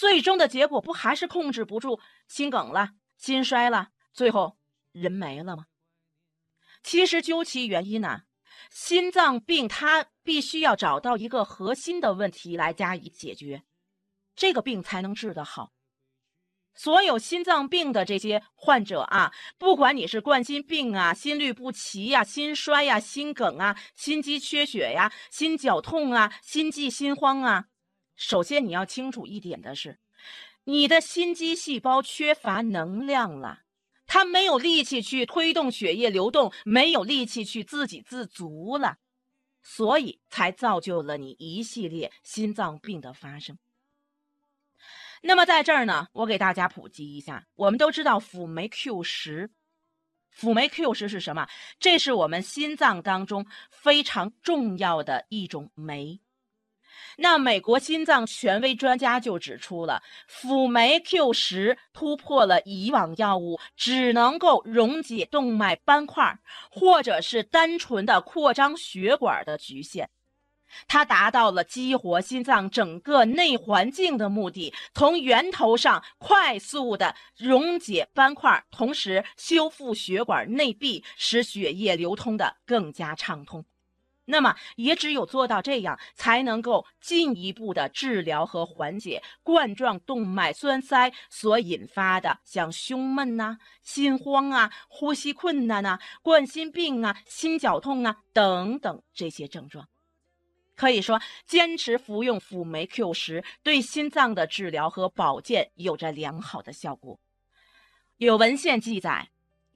最终的结果不还是控制不住，心梗了，心衰了，最后人没了吗？其实究其原因呢，心脏病它必须要找到一个核心的问题来加以解决，这个病才能治得好。所有心脏病的这些患者啊，不管你是冠心病啊、心律不齐呀、心衰呀、心梗啊、心肌缺血呀、心绞痛啊、心悸心慌啊，首先你要清楚一点的是，你的心肌细胞缺乏能量了，它没有力气去推动血液流动，没有力气去自给自足了，所以才造就了你一系列心脏病的发生。那么在这儿呢，我给大家普及一下，我们都知道辅酶 Q10，辅酶 Q10是什么？这是我们心脏当中非常重要的一种酶。那美国心脏权威专家就指出了，辅酶 Q10突破了以往药物只能够溶解动脉斑块或者是单纯的扩张血管的局限。它达到了激活心脏整个内环境的目的，从源头上快速的溶解斑块，同时修复血管内壁，使血液流通的更加畅通。那么也只有做到这样，才能够进一步的治疗和缓解冠状动脉栓塞所引发的像胸闷啊、心慌啊、呼吸困难啊、冠心病啊、心绞痛啊等等这些症状。可以说，坚持服用辅酶 Q10对心脏的治疗和保健有着良好的效果。有文献记载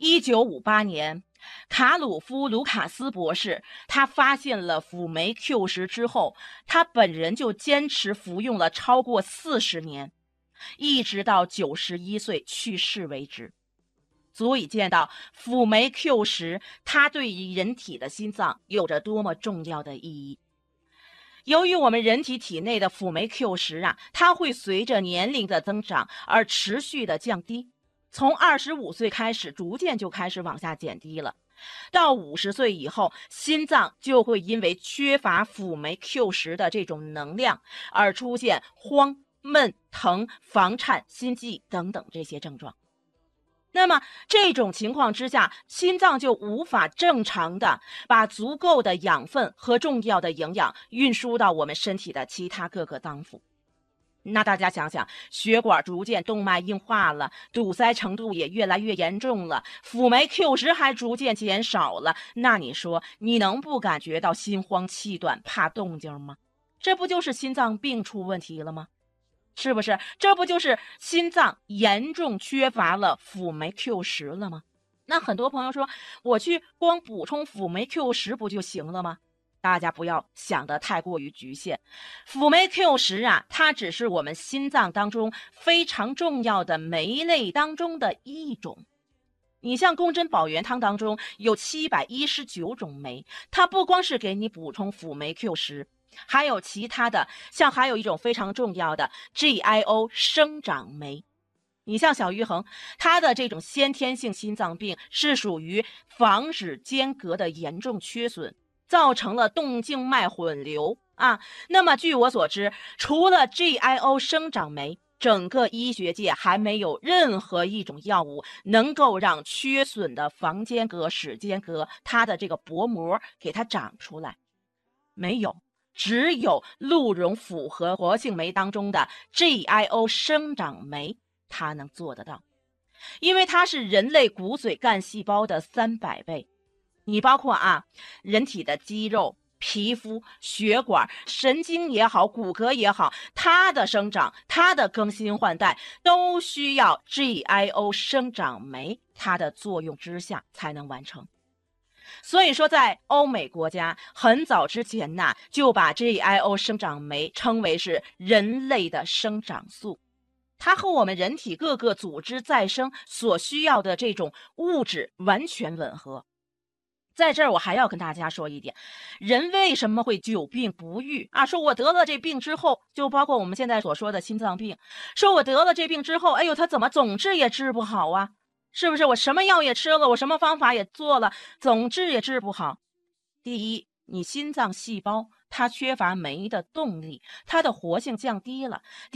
，1958年，卡鲁夫·卢卡斯博士他发现了辅酶 Q10之后，他本人就坚持服用了超过40年，一直到91岁去世为止。足以见到辅酶 Q10它对于人体的心脏有着多么重要的意义。由于我们人体体内的辅酶 Q10啊，它会随着年龄的增长而持续的降低，从25岁开始逐渐就开始往下减低了。到50岁以后，心脏就会因为缺乏辅酶 Q10的这种能量而出现慌、闷、疼、房颤、心悸等等这些症状。那么这种情况之下，心脏就无法正常的把足够的养分和重要的营养运输到我们身体的其他各个脏腑。那大家想想，血管逐渐动脉硬化了，堵塞程度也越来越严重了，辅酶 Q10还逐渐减少了，那你说你能不感觉到心慌气短怕动静吗？这不就是心脏病出问题了吗？是不是？这不就是心脏严重缺乏了辅酶 Q10了吗？那很多朋友说，我去光补充辅酶 Q10不就行了吗？大家不要想得太过于局限，辅酶 Q10啊，它只是我们心脏当中非常重要的酶类当中的一种。你像公珍宝元汤当中有719种酶，它不光是给你补充辅酶 Q10，还有其他的，像还有一种非常重要的 GIO 生长酶。你像小于衡，它的这种先天性心脏病是属于房室间隔的严重缺损，造成了动静脉混流啊。那么据我所知，除了 GIO 生长酶，整个医学界还没有任何一种药物能够让缺损的房间隔、室间隔它的这个薄膜给它长出来，没有。只有鹿茸复合活性酶当中的 GIO 生长酶，它能做得到，因为它是人类骨髓干细胞的300倍。你包括人体的肌肉、皮肤、血管、神经也好，骨骼也好，它的生长、它的更新换代都需要 GIO 生长酶它的作用之下才能完成。所以说在欧美国家很早之前就把 GIO 生长酶称为是人类的生长素，它和我们人体各个组织再生所需要的这种物质完全吻合。在这儿我还要跟大家说一点，人为什么会久病不愈说我得了这病之后，就包括我们现在所说的心脏病，说我得了这病之后，哎呦，他怎么总治也治不好啊？是不是？我什么药也吃了，我什么方法也做了，总治也治不好。第一，你心脏细胞它缺乏酶的动力，它的活性降低了。